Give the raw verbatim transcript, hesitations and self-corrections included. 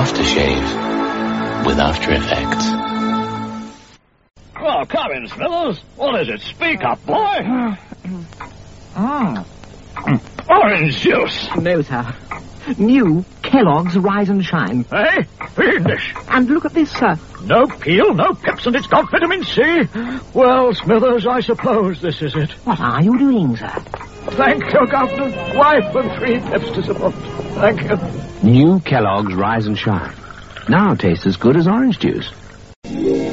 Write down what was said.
aftershave with After Effects. Oh, come in, Smithers. What is it? Speak up, boy. Mm. Orange juice. No, sir. New Kellogg's Rise and Shine. Eh? Fiendish. And look at this, sir. No peel, no pips, and it's got vitamin C. Well, Smithers, I suppose this is it. What are you doing, sir? Thank you, Governor. Wife and three pips to support. Thank you. New Kellogg's Rise and Shine. Now tastes as good as orange juice.